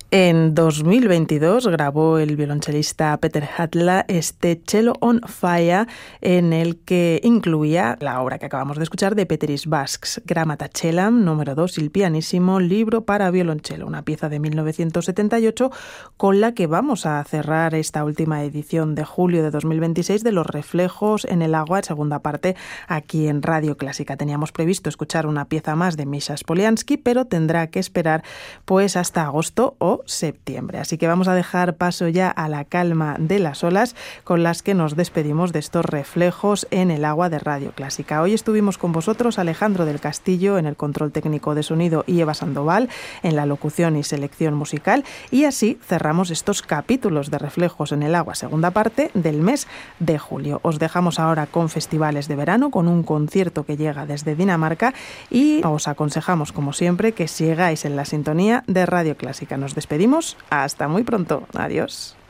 En 2022 grabó el violonchelista Peter Hatla este Cello on Fire, en el que incluía la obra que acabamos de escuchar de Peteris Vasks, Grammata Cellam, número 2, il pianissimo, libro para violonchelo, una pieza de 1978 con la que vamos a cerrar esta última edición de julio de 2026 de Los Reflejos en el Agua, segunda parte, aquí en Radio Clásica. Teníamos previsto escuchar una pieza más de Misha Spoliansky, pero tendrá que esperar pues hasta agosto o septiembre. Así que vamos a dejar paso ya a la calma de las olas con las que nos despedimos de estos Reflejos en el Agua de Radio Clásica. Hoy estuvimos con vosotros Alejandro del Castillo en el control técnico de sonido y Eva Sandoval en la locución y selección musical, y así cerramos estos capítulos de Reflejos en el Agua, segunda parte del mes de julio. Os dejamos ahora con Festivales de Verano, con un concierto que llega desde Dinamarca, y os aconsejamos, como siempre, que sigáis en la sintonía de Radio Clásica. Nos despedimos. Hasta muy pronto. Adiós.